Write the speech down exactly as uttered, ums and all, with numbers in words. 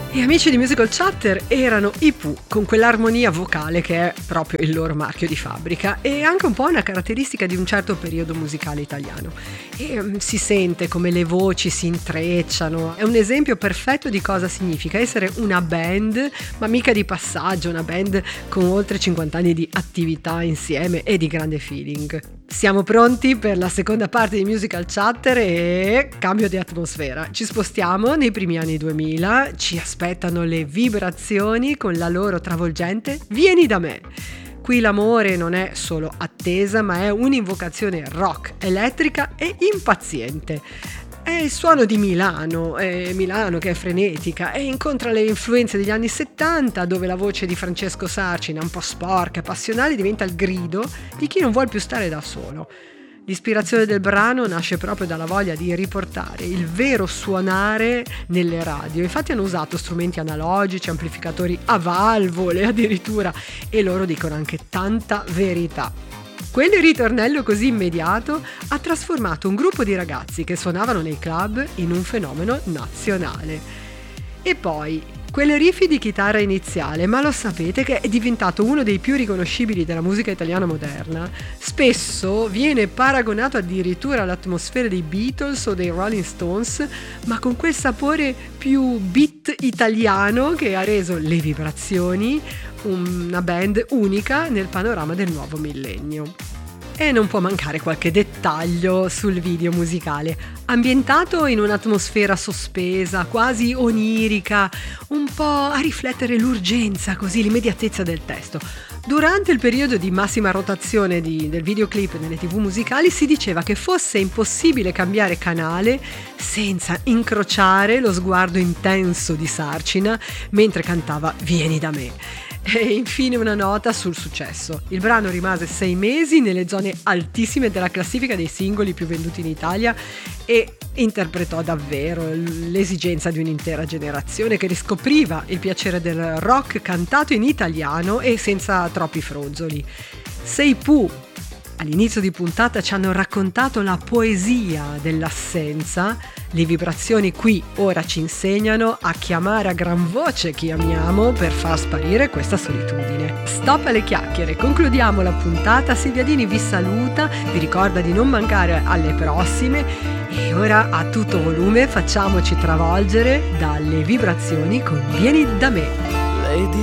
E amici di Musical Chatter, erano i Pooh, con quell'armonia vocale che è proprio il loro marchio di fabbrica e anche un po' una caratteristica di un certo periodo musicale italiano. E um, si sente come le voci si intrecciano, è un esempio perfetto di cosa significa essere una band, ma mica di passaggio, una band con oltre cinquanta anni di attività insieme e di grande feeling. Siamo pronti per la seconda parte di Musical Chatter e cambio di atmosfera. Ci spostiamo nei primi anni duemila, ci aspettano le vibrazioni con la loro travolgente Vieni da me. Qui l'amore non è solo attesa, ma è un'invocazione rock, elettrica e impaziente. È il suono di Milano, è Milano che è frenetica e incontra le influenze degli anni settanta, dove la voce di Francesco Sarcina, un po' sporca e passionale, diventa il grido di chi non vuole più stare da solo. L'ispirazione del brano nasce proprio dalla voglia di riportare il vero suonare nelle radio. Infatti hanno usato strumenti analogici, amplificatori a valvole addirittura, e loro dicono anche tanta verità. Quel ritornello così immediato ha trasformato un gruppo di ragazzi che suonavano nei club in un fenomeno nazionale. E poi, quel riff di chitarra iniziale, ma lo sapete che è diventato uno dei più riconoscibili della musica italiana moderna? Spesso viene paragonato addirittura all'atmosfera dei Beatles o dei Rolling Stones, ma con quel sapore più beat italiano che ha reso le vibrazioni una band unica nel panorama del nuovo millennio. E non può mancare qualche dettaglio sul video musicale, ambientato in un'atmosfera sospesa, quasi onirica, un po' a riflettere l'urgenza, così l'immediatezza del testo. Durante il periodo di massima rotazione di, del videoclip nelle tivù musicali si diceva che fosse impossibile cambiare canale senza incrociare lo sguardo intenso di Sarcina mentre cantava Vieni da me. E infine una nota sul successo. Il brano rimase sei mesi nelle zone altissime della classifica dei singoli più venduti in Italia e interpretò davvero l'esigenza di un'intera generazione che riscopriva il piacere del rock cantato in italiano e senza troppi fronzoli. Sei Pooh all'inizio di puntata ci hanno raccontato la poesia dell'assenza. Le vibrazioni qui ora ci insegnano a chiamare a gran voce chi amiamo per far sparire questa solitudine. Stop alle chiacchiere, concludiamo la puntata. Silvia Dini vi saluta, vi ricorda di non mancare alle prossime e ora a tutto volume facciamoci travolgere dalle vibrazioni con Vieni da me.